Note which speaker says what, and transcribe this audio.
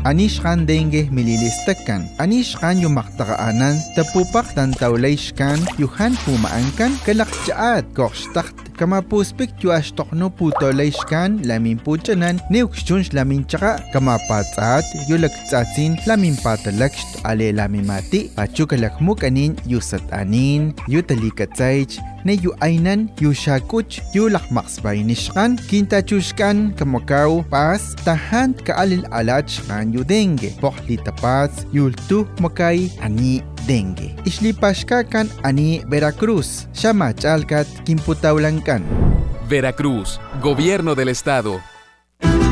Speaker 1: anishkan dengue mililistakan, anishkan yung maktakaanan, tapupak tan taulay-shkan, yuhan pumaangkan, kalakjaat, kokstakt, kamapuspik yu ashtokno putolay-shkan, lamin puchanan, neukshunsh lamin tsaka, kamapatsat, yu lagtsatsin, lamin patalakst, ale lamin mati, pachu kalakmukanin, yu satanin, yu talikatsaych, na yu aynan, yu shakuch, yu lakmaksbaynishkan, kintachushkan, kamakaw, pas, tahan kaalil alat shkan yu dengue, pokli tapas, yultu makay, ani dengue. Islipashkakan ani Veracruz, siya machalkat, kimputawlangkan.
Speaker 2: Veracruz, Gobierno del Estado.